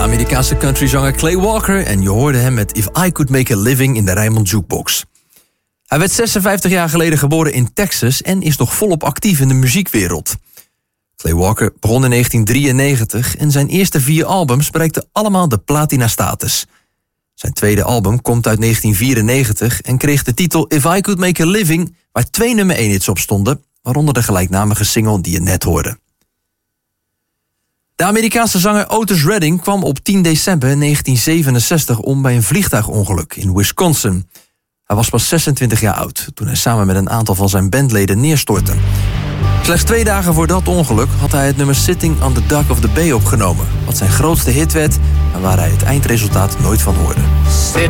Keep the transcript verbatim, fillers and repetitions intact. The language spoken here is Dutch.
Amerikaanse countryzanger Clay Walker en je hoorde hem met If I Could Make a Living in de Rijnmond Jukebox. Hij werd zesenvijftig jaar geleden geboren in Texas en is nog volop actief in de muziekwereld. Clay Walker begon in negentien drieënnegentig en zijn eerste vier albums bereikten allemaal de platina-status. Zijn tweede album komt uit negentien vierennegentig en kreeg de titel If I Could Make a Living, waar twee nummer één hits op stonden, waaronder de gelijknamige single die je net hoorde. De Amerikaanse zanger Otis Redding kwam op tien december negentien zevenenzestig om bij een vliegtuigongeluk in Wisconsin. Hij was pas zesentwintig jaar oud toen hij samen met een aantal van zijn bandleden neerstortte. Slechts twee dagen voor dat ongeluk had hij het nummer Sitting on the Dock of the Bay opgenomen, wat zijn grootste hit werd en waar hij het eindresultaat nooit van hoorde. Sitting